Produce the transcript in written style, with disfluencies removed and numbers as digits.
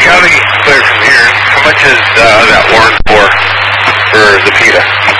county clear from here. How much is that warrant for the PETA?